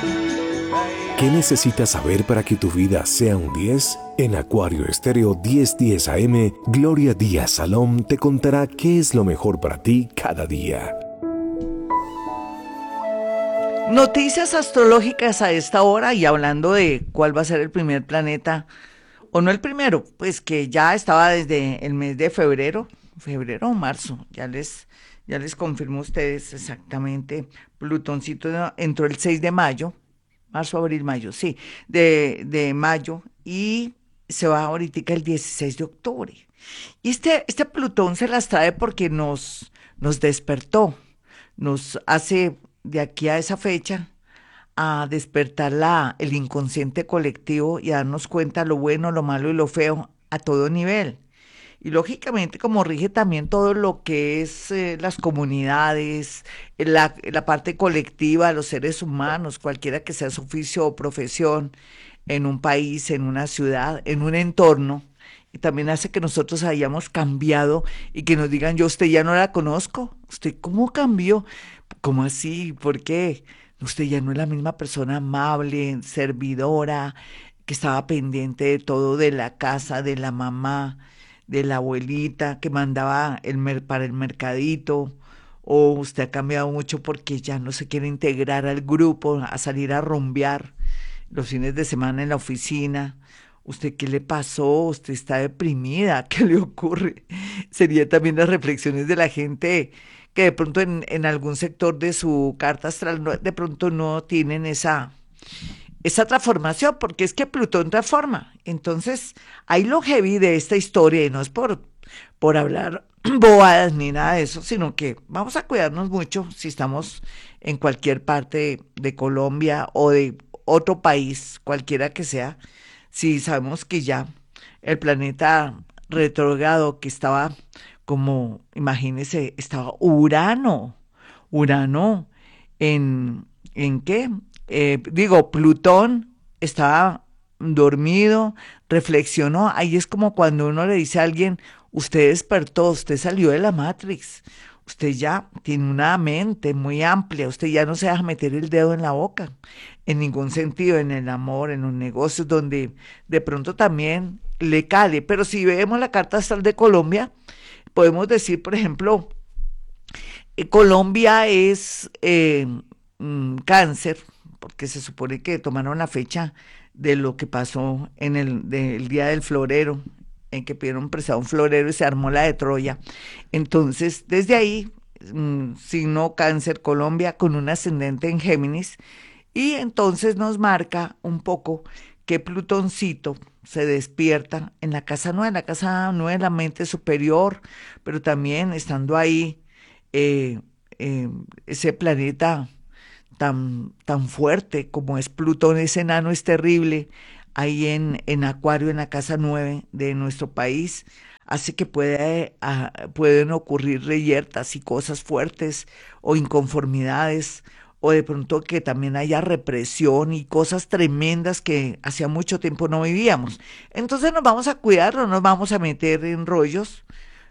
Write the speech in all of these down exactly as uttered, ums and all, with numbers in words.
¿Qué necesitas saber para que tu vida sea un diez? En Acuario Estéreo diez diez A M, Gloria Díaz Salom te contará qué es lo mejor para ti cada día. Noticias astrológicas a esta hora y hablando de cuál va a ser el primer planeta, o no el primero, pues que ya estaba desde el mes de febrero, febrero o marzo, ya les, ya les confirmo a ustedes exactamente. Plutoncito entró el seis de mayo, marzo, abril, mayo, sí, de, de mayo, y se va ahorita el dieciséis de octubre. Y este, este Plutón se las trae porque nos, nos despertó, nos hace de aquí a esa fecha a despertar la, el inconsciente colectivo y a darnos cuenta lo bueno, lo malo y lo feo a todo nivel. Y lógicamente, como rige también todo lo que es eh, las comunidades, eh, la, la parte colectiva, los seres humanos, cualquiera que sea su oficio o profesión, en un país, en una ciudad, en un entorno, y también hace que nosotros hayamos cambiado y que nos digan, yo usted ya no la conozco, usted cómo cambió, cómo así, ¿por qué? Usted ya no es la misma persona amable, servidora, que estaba pendiente de todo, de la casa, de la mamá, de la abuelita, que mandaba el mer- para el mercadito, o usted ha cambiado mucho porque ya no se quiere integrar al grupo, a salir a rumbear los fines de semana en la oficina. ¿Usted qué le pasó? ¿Usted está deprimida? ¿Qué le ocurre? Sería también las reflexiones de la gente que de pronto en, en algún sector de su carta astral no- de pronto no tienen esa, esa transformación, porque es que Plutón transforma. Entonces, ahí lo heavy de esta historia, y no es por, por hablar bobadas ni nada de eso, sino que vamos a cuidarnos mucho si estamos en cualquier parte de, de Colombia o de otro país, cualquiera que sea, si sabemos que ya el planeta retrógrado que estaba como, imagínese, estaba Urano, Urano en, ¿en qué? Eh, digo, Plutón estaba dormido, reflexionó, ahí es como cuando uno le dice a alguien, usted despertó, usted salió de la Matrix, usted ya tiene una mente muy amplia, usted ya no se deja meter el dedo en la boca, en ningún sentido, en el amor, en los negocios, donde de pronto también le cale, pero si vemos la carta astral de Colombia, podemos decir, por ejemplo, eh, Colombia es eh, mm, cáncer, porque se supone que tomaron la fecha de lo que pasó en el del día del florero, en que pidieron prestado un florero y se armó la de Troya. Entonces, desde ahí, mm, signo cáncer Colombia con un ascendente en Géminis, y entonces nos marca un poco que Plutoncito se despierta en la casa nueva, en la casa nueva de la mente superior, pero también estando ahí eh, eh, ese planeta tan, tan fuerte como es Plutón, ese enano es terrible, ahí en, en Acuario, en la casa nueve de nuestro país, hace que puede, ah, pueden ocurrir reyertas y cosas fuertes o inconformidades, o de pronto que también haya represión y cosas tremendas que hacía mucho tiempo no vivíamos. Entonces nos vamos a cuidar, no nos vamos a meter en rollos,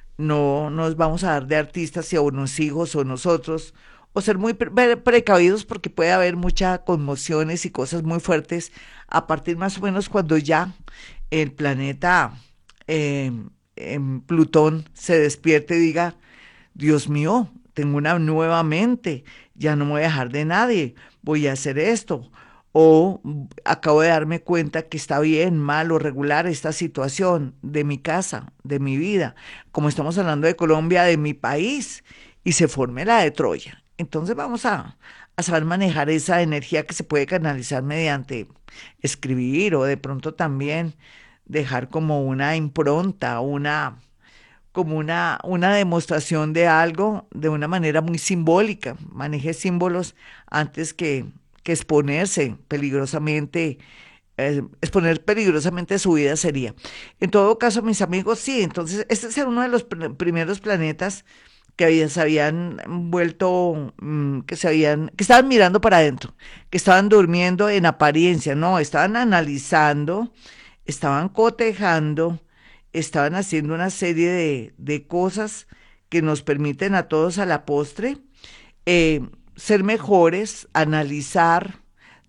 no nos vamos a dar de artistas si a unos hijos o nosotros, o ser muy pre- precavidos porque puede haber muchas conmociones y cosas muy fuertes a partir más o menos cuando ya el planeta eh, en Plutón se despierte y diga, Dios mío, tengo una nueva mente, ya no me voy a dejar de nadie, voy a hacer esto. O mm, acabo de darme cuenta que está bien, mal o regular esta situación de mi casa, de mi vida, como estamos hablando de Colombia, de mi país, y se forme la de Troya. Entonces vamos a, a saber manejar esa energía que se puede canalizar mediante escribir o de pronto también dejar como una impronta, una como una, una demostración de algo de una manera muy simbólica. Maneje símbolos antes que, que exponerse peligrosamente, eh, exponer peligrosamente su vida sería. En todo caso, mis amigos, sí, entonces este es uno de los pr- primeros planetas que había- se habían vuelto, mm, que se habían, que estaban mirando para adentro, que estaban durmiendo en apariencia, no, estaban analizando, estaban cotejando, estaban haciendo una serie de, de cosas que nos permiten a todos a la postre eh, ser mejores, analizar,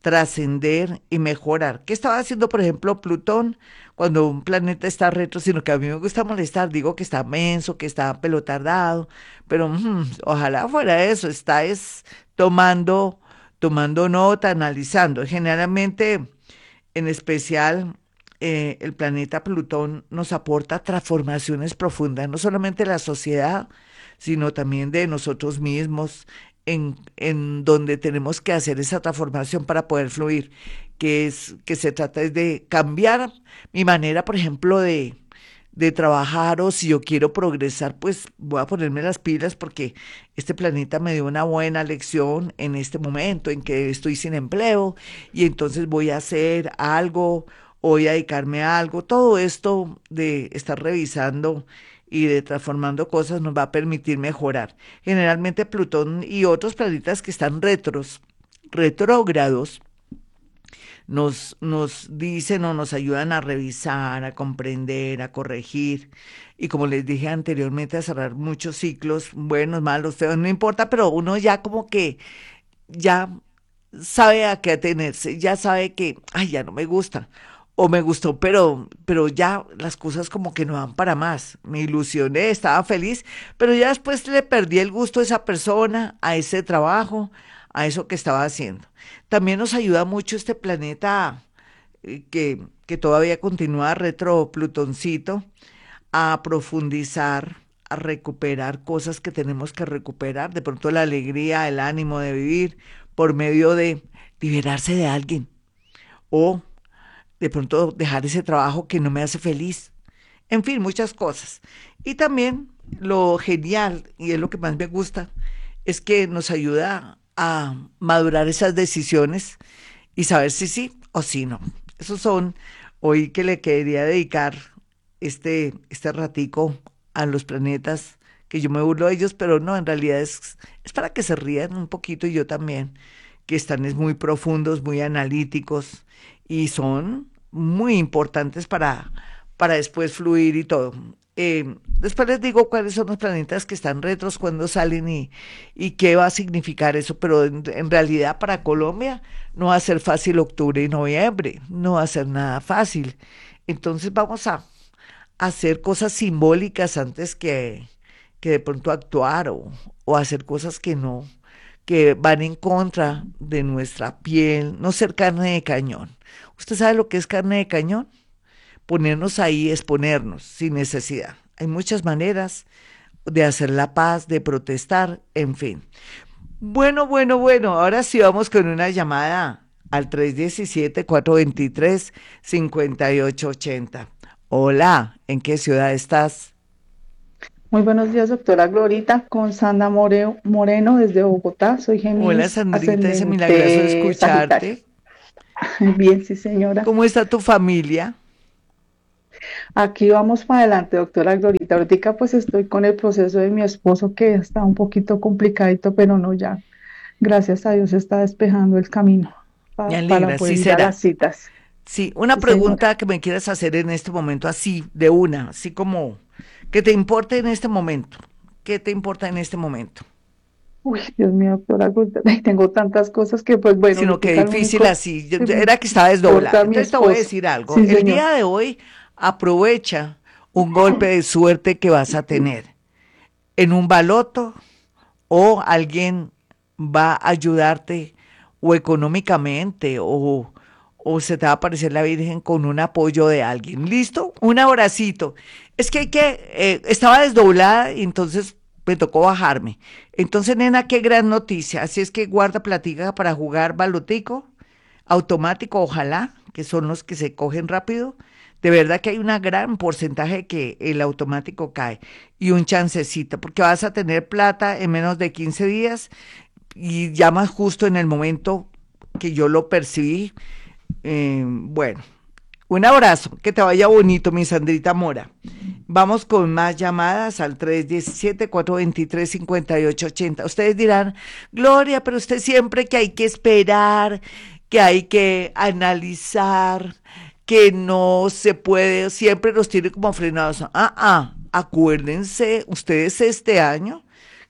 trascender y mejorar. ¿Qué estaba haciendo, por ejemplo, Plutón cuando un planeta está retro? Sino que a mí me gusta molestar, digo que está menso, que está pelotardado, pero mm, ojalá fuera eso, está es tomando, tomando nota, analizando. Generalmente, en especial, eh, el planeta Plutón nos aporta transformaciones profundas, no solamente de la sociedad, sino también de nosotros mismos, en, en donde tenemos que hacer esa transformación para poder fluir, que es que se trata es de cambiar mi manera, por ejemplo, de, de trabajar, o si yo quiero progresar, pues voy a ponerme las pilas porque este planeta me dio una buena lección en este momento en que estoy sin empleo y entonces voy a hacer algo, voy a dedicarme a algo. Todo esto de estar revisando y de transformando cosas nos va a permitir mejorar. Generalmente Plutón y otros planetas que están retros, retrógrados, nos, nos dicen o nos ayudan a revisar, a comprender, a corregir. Y como les dije anteriormente, a cerrar muchos ciclos, buenos, malos, feos, no importa, pero uno ya como que ya sabe a qué atenerse, ya sabe que, ay, ya no me gusta, o me gustó, pero, pero ya las cosas como que no van para más. Me ilusioné, estaba feliz, pero ya después le perdí el gusto a esa persona, a ese trabajo, a eso que estaba haciendo. También nos ayuda mucho este planeta eh, que, que todavía continúa retro Plutoncito a profundizar, a recuperar cosas que tenemos que recuperar, de pronto la alegría, el ánimo de vivir por medio de liberarse de alguien o de pronto dejar ese trabajo que no me hace feliz. En fin, muchas cosas. Y también lo genial, y es lo que más me gusta, es que nos ayuda a madurar esas decisiones y saber si sí o si no. Esos son, hoy que le quería dedicar este, este ratico a los planetas, que yo me burlo de ellos, pero no, en realidad es, es para que se rían un poquito y yo también, que están es muy profundos, muy analíticos y son muy importantes para, para después fluir y todo. Eh, después les digo cuáles son los planetas que están retros, cuándo salen y, y qué va a significar eso, pero en, en realidad para Colombia no va a ser fácil octubre y noviembre, no va a ser nada fácil. Entonces vamos a, a hacer cosas simbólicas antes que, que de pronto actuar o, o hacer cosas que no, que van en contra de nuestra piel, no ser carne de cañón. ¿Usted sabe lo que es carne de cañón? Ponernos ahí, exponernos sin necesidad. Hay muchas maneras de hacer la paz, de protestar, en fin. Bueno, bueno, bueno, ahora sí vamos con una llamada al tres uno siete, cuatro dos tres, cinco ocho ocho cero. Hola, ¿en qué ciudad estás? Muy buenos días, doctora Glorita, con Sandra More- Moreno desde Bogotá. Soy Hola, Géminis, Sandrita, ese milagroso de ascendente Sagitario. escucharte. Bien, sí, señora. ¿Cómo está tu familia? Aquí vamos para adelante, doctora Glorita. Ahorita pues estoy con el proceso de mi esposo que está un poquito complicadito, pero no ya. Gracias a Dios está despejando el camino Me pa- para alegra, sí poder ir a será. las citas. Sí, una Sí, señora. pregunta que me quieras hacer en este momento, así, de una, así como, ¿qué te importa en este momento? ¿Qué te importa en este momento? Uy, Dios mío, doctora Glorita, ay, tengo tantas cosas que pues bueno, Sino que ahorita lo difícil único así, yo- que yo- me era que estaba desdoblada. importa mi Entonces te voy a esposo. decir algo, Sí, el señor. día de hoy aprovecha un golpe de suerte que vas a tener en un baloto o alguien va a ayudarte o económicamente o, o se te va a aparecer la Virgen con un apoyo de alguien. ¿Listo? Un abracito. Es que hay que, eh, estaba desdoblada y entonces me tocó bajarme. Entonces, nena, qué gran noticia. Así es que guarda platica para jugar balotico automático, ojalá, que son los que se cogen rápido. De verdad que hay un gran porcentaje que el automático cae y un chancecito, porque vas a tener plata en menos de quince días y llamas justo en el momento que yo lo percibí. Eh, bueno, un abrazo, que te vaya bonito, mi Sandrita Mora. Vamos con más llamadas al tres uno siete, cuatro dos tres, cinco ocho ocho cero. Ustedes dirán, Gloria, pero usted siempre que hay que esperar, que hay que analizar, que no se puede, siempre los tiene como frenados. Ah, ah, acuérdense, ustedes este año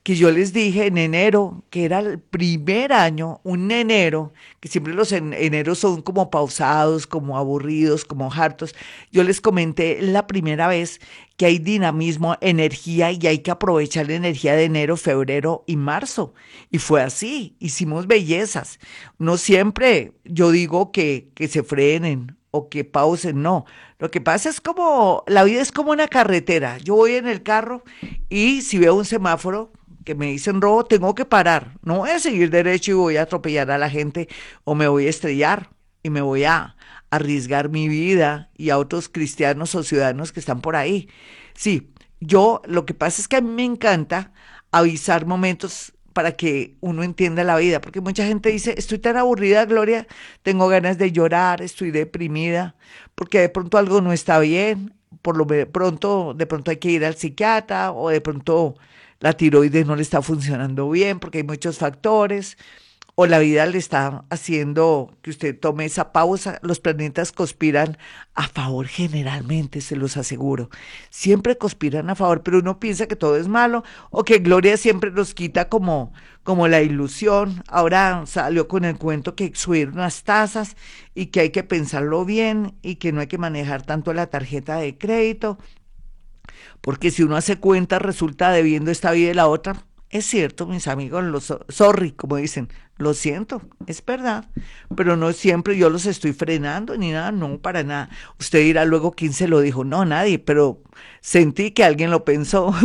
que yo les dije en enero, que era el primer año, un enero, que siempre los en- eneros son como pausados, como aburridos, como hartos. Yo les comenté la primera vez que hay dinamismo, energía y hay que aprovechar la energía de enero, febrero y marzo. Y fue así, hicimos bellezas. No siempre yo digo que, que se frenen o que pausen, no. Lo que pasa es como, la vida es como una carretera. Yo voy en el carro y si veo un semáforo que me dicen rojo, tengo que parar. No voy a seguir derecho y voy a atropellar a la gente o me voy a estrellar y me voy a arriesgar mi vida y a otros cristianos o ciudadanos que están por ahí. Sí, yo lo que pasa es que a mí me encanta avisar momentos para que uno entienda la vida, porque mucha gente dice, estoy tan aburrida, Gloria, tengo ganas de llorar, estoy deprimida, porque de pronto algo no está bien, por lo de pronto, de pronto hay que ir al psiquiatra, o de pronto la tiroides no le está funcionando bien, porque hay muchos factores, o la vida le está haciendo que usted tome esa pausa. Los planetas conspiran a favor generalmente, se los aseguro. Siempre conspiran a favor, pero uno piensa que todo es malo o que Gloria siempre nos quita como, como la ilusión. Ahora salió con el cuento que subieron las tasas y que hay que pensarlo bien y que no hay que manejar tanto la tarjeta de crédito, porque si uno hace cuenta resulta debiendo esta vida y la otra. Es cierto, mis amigos, lo so- sorry, como dicen, lo siento, es verdad, pero no siempre yo los estoy frenando ni nada, no, para nada. Usted dirá luego quién se lo dijo, no, nadie, pero sentí que alguien lo pensó.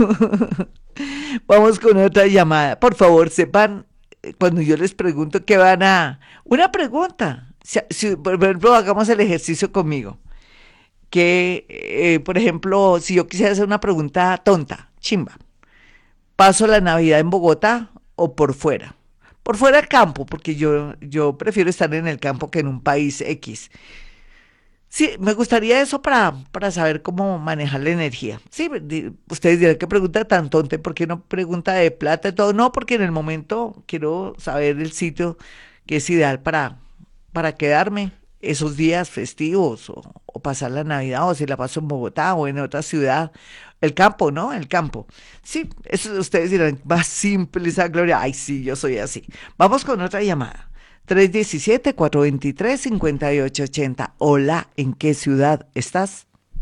Vamos con otra llamada. Por favor, sepan, eh, cuando yo les pregunto qué van a... Una pregunta, si, si, por ejemplo, hagamos el ejercicio conmigo, que, eh, por ejemplo, si yo quisiera hacer una pregunta tonta, chimba. ¿Paso la Navidad en Bogotá o por fuera? Por fuera del campo, porque yo, yo prefiero estar en el campo que en un país X. Sí, me gustaría eso para, para saber cómo manejar la energía. Sí, di- ustedes dirán, ¿qué pregunta tan tonta? ¿Por qué no pregunta de plata y todo? No, porque en el momento quiero saber el sitio que es ideal para, para quedarme esos días festivos o, o pasar la Navidad o si la paso en Bogotá o en otra ciudad. El campo, ¿no? El campo. Sí, eso ustedes dirán, más simple esa Gloria. Ay, sí, yo soy así. Vamos con otra llamada. tres uno siete, cuatro dos tres, cinco ocho ocho cero. Hola, ¿en qué ciudad estás?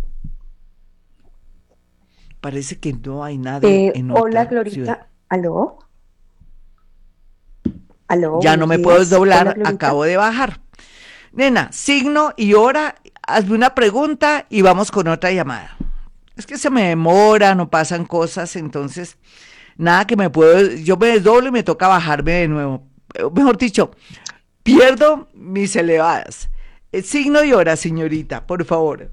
Parece que no hay nadie Eh, en hola, otra ciudad. Glorita. ¿Aló? ¿Aló? Ya no Buenos me puedo días. Hola, doblar, Glorita. acabo de bajar. Nena, signo y hora, hazme una pregunta y vamos con otra llamada. Es que se me demora, no pasan cosas, entonces nada que me puedo, yo me desdoblo y me toca bajarme de nuevo. Eh, Mejor dicho, pierdo mis elevadas. El signo y hora, señorita, por favor.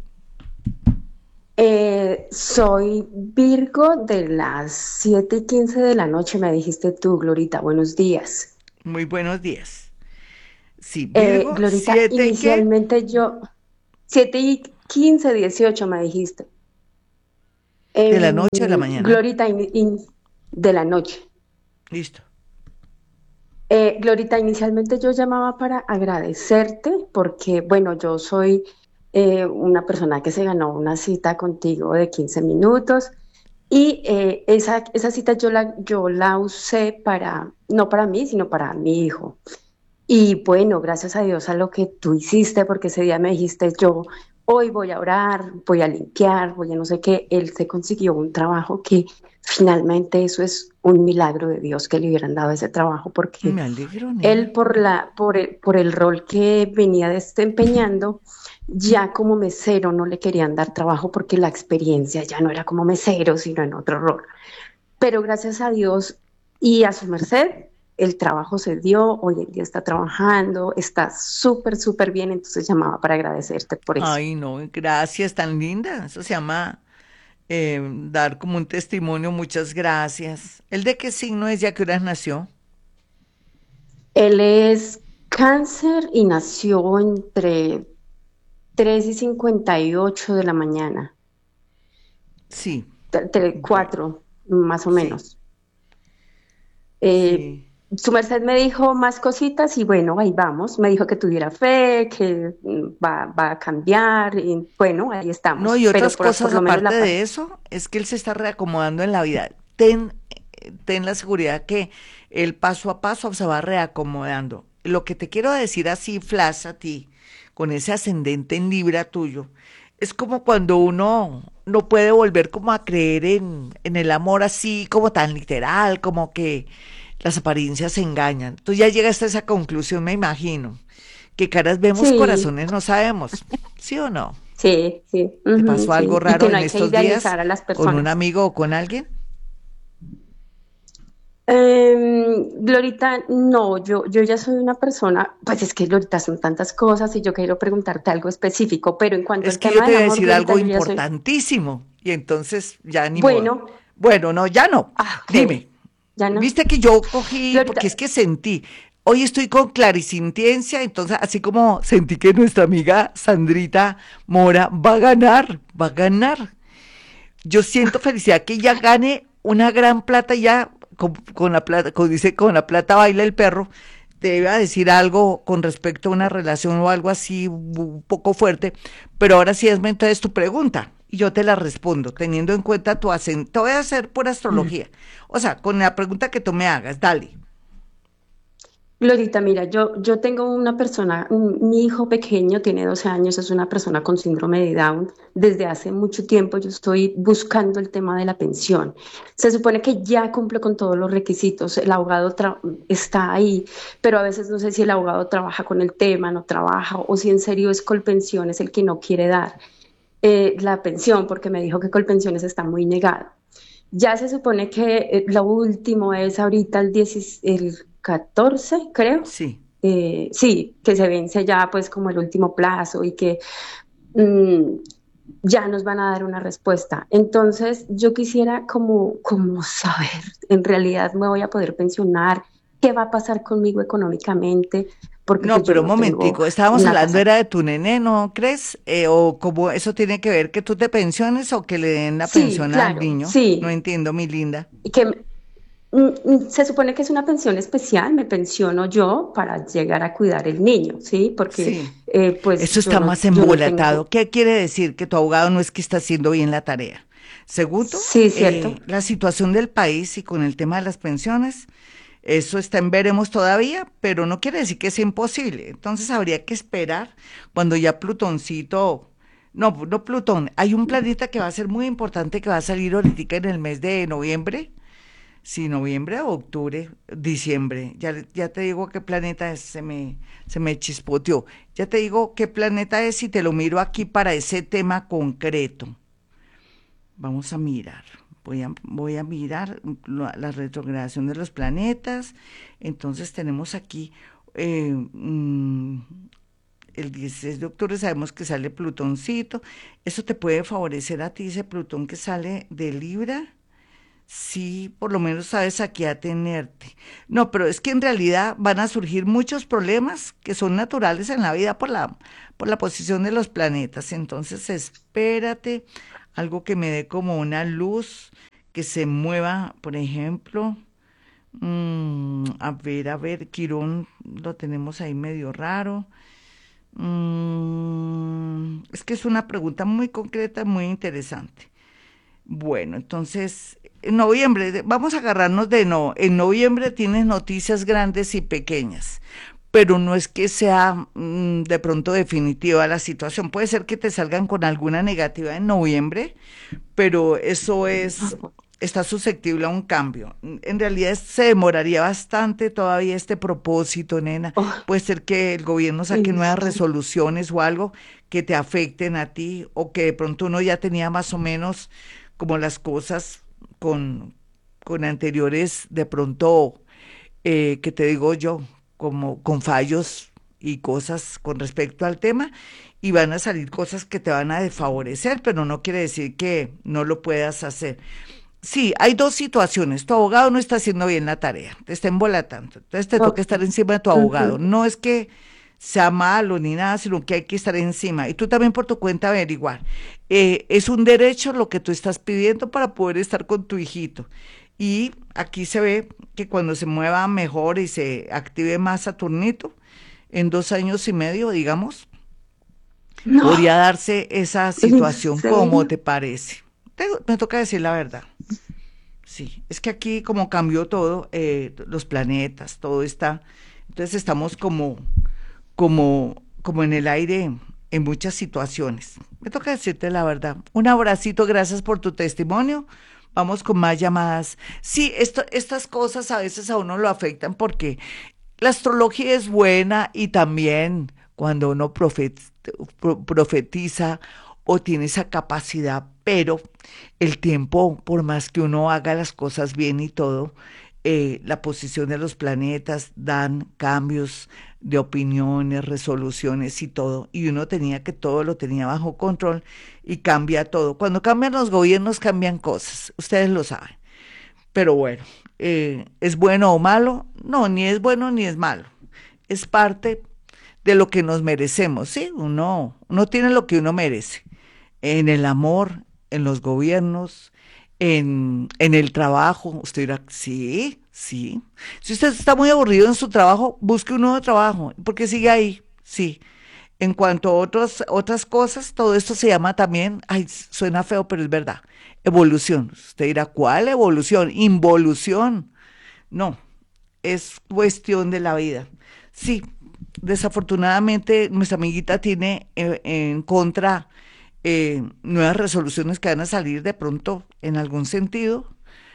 Eh, soy Virgo de las siete y quince de la noche, me dijiste tú, Glorita. Buenos días. Muy buenos días. Sí, Eh, Virgo, Glorita, siete y qué, inicialmente yo, siete y quince, dieciocho me dijiste. de la Em, noche a la mañana. Glorita, in- in- de la noche. Listo. Eh, Glorita, inicialmente yo llamaba para agradecerte porque, bueno, yo soy eh, una persona que se ganó una cita contigo de quince minutos y eh, esa, esa cita yo la, yo la usé para, no para mí, sino para mi hijo. Y bueno, gracias a Dios a lo que tú hiciste, porque ese día me dijiste, yo hoy voy a orar, voy a limpiar, voy a no sé qué, él se consiguió un trabajo que finalmente eso es un milagro de Dios que le hubieran dado ese trabajo, porque Me alegro, él nena. por la, por el, por el rol que venía desempeñando, ya como mesero no le querían dar trabajo porque la experiencia ya no era como mesero, sino en otro rol. Pero gracias a Dios y a su merced, el trabajo se dio, hoy en día está trabajando, está súper, súper bien, entonces llamaba para agradecerte por eso. Ay, no, gracias, tan linda. Eso se llama eh, dar como un testimonio, muchas gracias. ¿El de qué signo es, ya que horas nació? Él es cáncer y nació entre tres y cincuenta y ocho de la mañana, Sí, entre bueno, cuatro más o sí, menos. Eh, sí. Su merced me dijo más cositas y bueno, ahí vamos. Me dijo que tuviera fe, que mm, va, va a cambiar y bueno, ahí No, estamos. y Pero otras por, por cosas lo menos aparte la de paz. eso, es que él se está reacomodando en la vida. Ten ten la seguridad que el paso a paso se va reacomodando. Lo que te quiero decir así, Flash, a ti, con ese ascendente en Libra tuyo, es como cuando uno no puede volver como a creer en, en el amor así como tan literal, como que las apariencias engañan. Tú ya llegaste a esa conclusión, me imagino, que caras vemos, Sí, corazones no sabemos, ¿sí o no? sí, sí, ¿Te ujú, pasó algo sí. Y que raro no en hay que estos días idealizar a las con un personas. amigo o con alguien? Em, Glorita, no, yo, yo ya soy una persona, pues es que Glorita son tantas cosas y yo quiero preguntarte algo específico, pero en cuanto Es al que yo tema te del voy a amor, decir Glorita, algo yo ya soy, importantísimo y entonces ya ni modo. bueno, Bueno, no, ya no. ah, ok, Dime, ya no. viste que yo cogí, porque es Glorita, que sentí, hoy estoy con clarisintiencia, entonces así como sentí que nuestra amiga Sandrita Mora va a ganar, va a ganar. Yo siento felicidad que ella gane una gran plata ya con, con la plata, como dice, con la plata baila el perro. Te iba a decir algo con respecto a una relación o algo así un poco fuerte, pero ahora sí es entonces tu pregunta y yo te la respondo teniendo en cuenta tu acento. Te voy a hacer por astrología, o sea, con la pregunta que tú me hagas, dale. Glorita, mira, yo, yo tengo una persona, un- mi hijo pequeño tiene doce años, es una persona con síndrome de Down. Desde hace mucho tiempo yo estoy buscando el tema de la pensión. Se supone que ya cumple con todos los requisitos, el abogado tra- está ahí, pero a veces no sé si el abogado trabaja con el tema, no trabaja, o si en serio es Colpensiones es el que no quiere dar eh, la pensión, porque me dijo que Colpensiones está muy negado. Ya se supone que eh, lo último es ahorita el diez, el catorce, creo. Sí. Eh, sí, que se vence ya pues como el último plazo y que mm, ya nos van a dar una respuesta. Entonces, yo quisiera como, como saber, en realidad me voy a poder pensionar, qué va a pasar conmigo económicamente, porque No, pues yo pero un no tengo momentico, estábamos una hablando casa. era de tu nene, ¿no crees? Eh, o cómo eso tiene que ver que tú te pensiones o que le den la Sí, pensión al claro, niño. No sí. entiendo, mi linda. Y que Mm, mm, se supone que es una pensión especial, me pensiono yo para llegar a cuidar el niño, ¿sí? Porque Sí. eh, pues Eso yo está no, más yo no embolatado. tengo, ¿Qué quiere decir? Que tu abogado no es que está haciendo bien la tarea. Segundo, sí, cierto. eh, la situación del país y con el tema de las pensiones, eso está en veremos todavía, pero no quiere decir que sea imposible. Entonces habría que esperar cuando ya Plutoncito, no, no Plutón, hay un planeta que va a ser muy importante que va a salir ahorita en el mes de noviembre. Sí, noviembre o octubre, diciembre. Ya, ya te digo qué planeta es, se me, se me chispoteó. Ya te digo qué planeta es y te lo miro aquí para ese tema concreto. Vamos a mirar. Voy a, voy a mirar la, la retrogradación de los planetas. Entonces tenemos aquí eh, mm, el dieciséis de octubre sabemos que sale Plutoncito. Eso te puede favorecer a ti, ese Plutón que sale de Libra. Sí, por lo menos sabes a qué atenerte. No, pero es que en realidad van a surgir muchos problemas que son naturales en la vida por la, por la posición de los planetas. Entonces, espérate, algo que me dé como una luz, que se mueva, por ejemplo. mm, a ver, a ver, Quirón lo tenemos ahí medio raro. Mm, es que es una pregunta muy concreta, muy interesante. Bueno, entonces, en noviembre, de- vamos a agarrarnos de no. En noviembre tienes noticias grandes y pequeñas, pero no es que sea mm, de pronto definitiva la situación. Puede ser que te salgan con alguna negativa en noviembre, pero eso es, está susceptible a un cambio. En realidad se demoraría bastante todavía este propósito, nena. Oh, Puede ser que el gobierno saque nuevas listo. resoluciones o algo que te afecten a ti o que de pronto uno ya tenía más o menos como las cosas con, con anteriores, de pronto, eh, que te digo yo, como con fallos y cosas con respecto al tema, y van a salir cosas que te van a desfavorecer, pero no quiere decir que no lo puedas hacer. Sí, hay dos situaciones. Tu abogado no está haciendo bien la tarea, te está embolatando. Entonces te toca Ok. estar encima de tu abogado. Ujú. No es que sea malo ni nada, sino que hay que estar encima. Y tú también por tu cuenta averiguar. Eh, es un derecho lo que tú estás pidiendo para poder estar con tu hijito. Y aquí se ve que cuando se mueva mejor y se active más Saturnito, en dos años y medio, digamos, podría No, darse esa ¿en situación como serio? te parece. Te- me toca decir la verdad. sí. Es que aquí como cambió todo, eh, los planetas, todo está, entonces estamos como, como, como en el aire en muchas situaciones. Me toca decirte la verdad. Un abracito, gracias por tu testimonio. Vamos con más llamadas. Sí, esto, estas cosas a veces a uno lo afectan porque la astrología es buena y también cuando uno profet- pro- profetiza o tiene esa capacidad, pero el tiempo, por más que uno haga las cosas bien y todo, eh, la posición de los planetas dan cambios de opiniones, resoluciones y todo, y uno tenía que todo lo tenía bajo control y cambia todo. Cuando cambian los gobiernos, cambian cosas, ustedes lo saben. Pero bueno, eh, ¿es bueno o malo? No, ni es bueno ni es malo. Es parte de lo que nos merecemos, ¿sí? Uno, uno tiene lo que uno merece. En el amor, en los gobiernos, en, en el trabajo. Usted dirá, sí, sí. Si usted está muy aburrido en su trabajo, busque un nuevo trabajo, porque sigue ahí, sí. En cuanto a otros, otras cosas, todo esto se llama también, ay, suena feo, pero es verdad, evolución. Usted dirá, ¿cuál evolución? Involución. No, es cuestión de la vida. Sí, desafortunadamente nuestra amiguita tiene eh, en contra eh, nuevas resoluciones que van a salir de pronto en algún sentido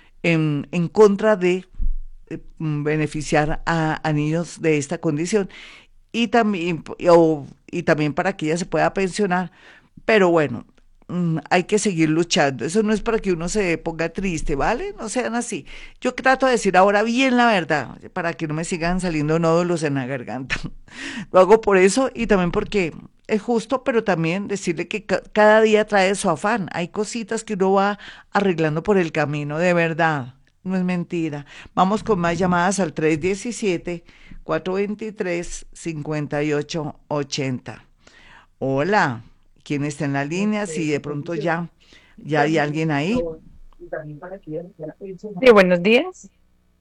en, en contra de eh, beneficiar a, a niños de esta condición y también, o, y también para que ella se pueda pensionar. Pero bueno, mm, hay que seguir luchando. Eso no es para que uno se ponga triste, ¿vale? No sean así. Yo trato de decir ahora bien la verdad, para que no me sigan saliendo nódulos en la garganta. Lo hago por eso y también porque es justo, pero también decirle que ca- cada día trae su afán. Hay cositas que uno va arreglando por el camino, de verdad. No es mentira. Vamos con más llamadas al tres diecisiete, cuatro veintitrés, cincuenta y ocho ochenta. Hola, ¿quién está en la línea? Si de pronto ya, ya hay alguien ahí. Sí, buenos días.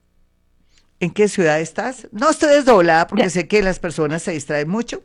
¿En qué ciudad estás? No estoy desdoblada porque Ya, sé que las personas se distraen mucho,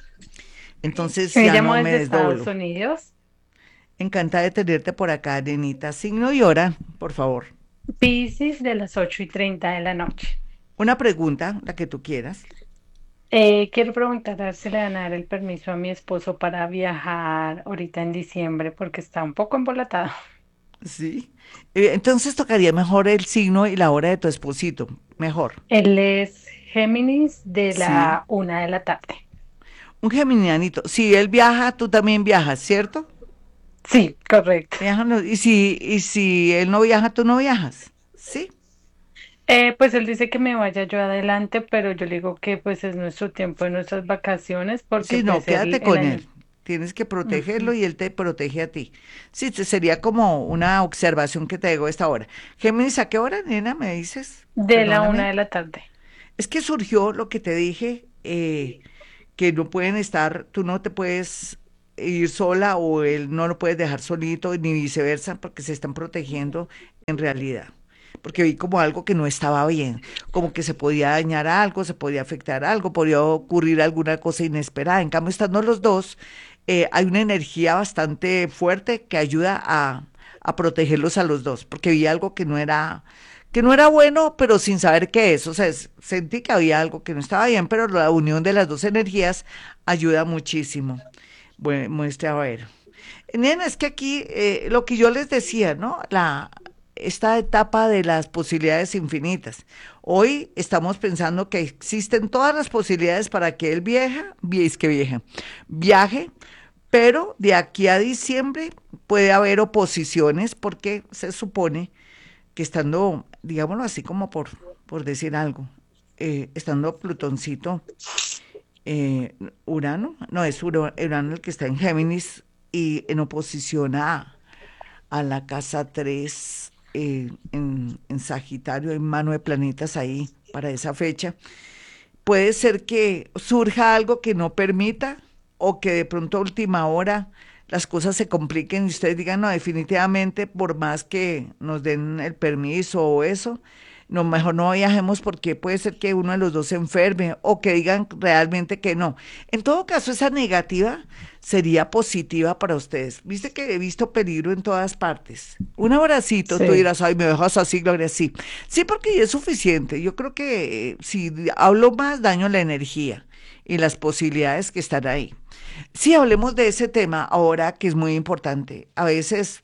entonces me ya llamo no me desde Estados desdoblo. Unidos. Encantada de tenerte por acá, nenita. Signo y hora, por favor. Piscis de las ocho y treinta de la noche. Una pregunta, la que tú quieras. Eh, quiero preguntar a ver si le van a dar el permiso a mi esposo para viajar ahorita en diciembre porque está un poco embolatado. Sí. Eh, Entonces tocaría mejor el signo y la hora de tu esposito. Mejor. Él es Géminis de Sí. la una de la tarde. Un geminianito. Si él viaja, tú también viajas, ¿cierto? Sí, correcto. Viajan los- y si, y si él no viaja, tú no viajas. Sí. Eh, pues él dice que me vaya yo adelante, pero yo le digo que pues es nuestro tiempo de nuestras vacaciones porque Sí, no, pues el, quédate el con año. él. Tienes que protegerlo Ujú. y él te protege a ti. Sí, te- sería como una observación que te digo a esta hora. Géminis, ¿a qué hora, nena? Me dices, De la una perdóname. de la tarde. Es que surgió lo que te dije, eh, que no pueden estar, tú no te puedes ir sola o él no lo puedes dejar solito, ni viceversa, porque se están protegiendo en realidad. Porque vi como algo que no estaba bien, como que se podía dañar algo, se podía afectar algo, podía ocurrir alguna cosa inesperada. En cambio, estando los dos, eh, hay una energía bastante fuerte que ayuda a, a protegerlos a los dos, porque vi algo que no era que no era bueno, pero sin saber qué es. O sea, es- sentí que había algo que no estaba bien, pero la unión de las dos energías ayuda muchísimo. Bueno, muestre a ver. Nena, es que aquí eh, lo que yo les decía, ¿no? La, esta etapa de las posibilidades infinitas. Hoy estamos pensando que existen todas las posibilidades para que él vieja, vie- es que vieja, viaje, pero de aquí a diciembre puede haber oposiciones porque se supone que estando, digámoslo así como por, por decir algo, eh, estando Plutoncito, eh, Urano, no es Uro- Urano el que está en Géminis y en oposición a, a la casa tres eh, en, en Sagitario, en mano de planetas ahí para esa fecha, puede ser que surja algo que no permita o que de pronto a última hora las cosas se compliquen y ustedes digan, no, definitivamente, por más que nos den el permiso o eso, no, mejor no viajemos porque puede ser que uno de los dos se enferme o que digan realmente que no. En todo caso, esa negativa sería positiva para ustedes. Viste que he visto peligro en todas partes. Un abracito, tú Sí. dirás, ay, me dejas así, Gloria, sí. Sí, porque ya es suficiente. Yo creo que eh, si hablo más, daño la energía y las posibilidades que están ahí. Sí, hablemos de ese tema ahora que es muy importante. A veces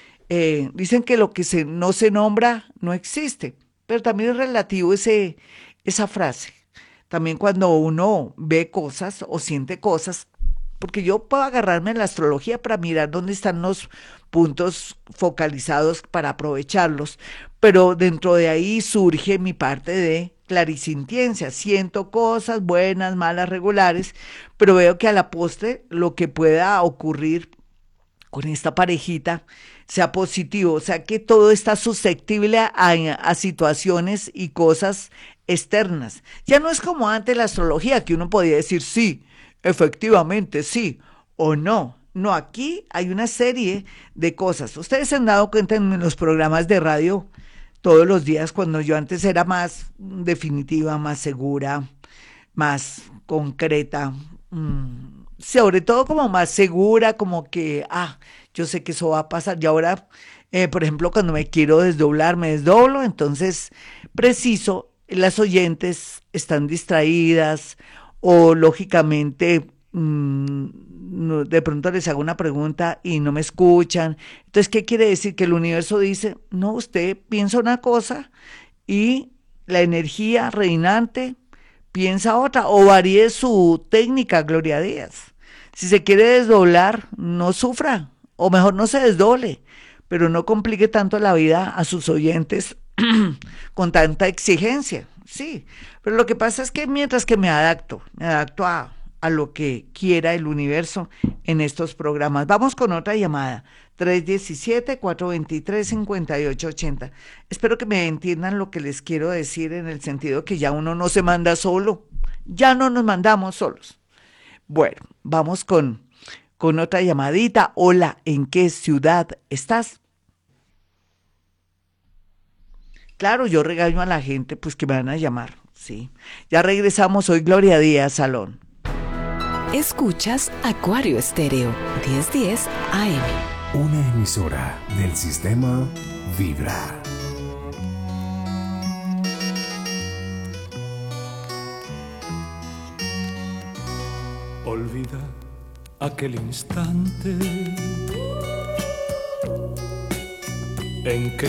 eh, dicen que lo que se, no se nombra no existe, pero también es relativo ese, esa frase. También cuando uno ve cosas o siente cosas, porque yo puedo agarrarme en la astrología para mirar dónde están los puntos focalizados para aprovecharlos, pero dentro de ahí surge mi parte de clarisintiencia. Siento cosas buenas, malas, regulares, pero veo que a la postre lo que pueda ocurrir con esta parejita sea positivo, o sea que todo está susceptible a, a situaciones y cosas externas. Ya no es como antes la astrología, que uno podía decir sí, efectivamente sí, o no. No, aquí hay una serie de cosas. Ustedes se han dado cuenta en los programas de radio todos los días, cuando yo antes era más definitiva, más segura, más concreta, mm, sobre todo como más segura, como que, ah, yo sé que eso va a pasar. Y ahora, eh, por ejemplo, cuando me quiero desdoblar, me desdoblo, entonces preciso, las oyentes están distraídas o lógicamente mm, no- de pronto les hago una pregunta y no me escuchan. Entonces, ¿qué quiere decir? Que el universo dice, no, usted piensa una cosa y la energía reinante piensa otra o varíe su técnica, Gloria Díaz. Si se quiere desdoblar, no sufra, o mejor no se desdoble, pero no complique tanto la vida a sus oyentes con tanta exigencia. Sí, pero lo que pasa es que mientras que me adapto, me adapto a, a lo que quiera el universo en estos programas. Vamos con otra llamada. tres uno siete, cuatro dos tres, cinco ocho ocho cero. Espero que me entiendan lo que les quiero decir en el sentido que ya uno no se manda solo, ya no nos mandamos solos. Bueno, vamos con, con otra llamadita. Hola, ¿en qué ciudad estás? Claro, yo regaño a la gente, pues que me van a llamar, sí. Ya regresamos, soy Gloria Díaz Salón. Escuchas Acuario Estéreo, diez diez A M. Una emisora del sistema Vibra. Olvida aquel instante en que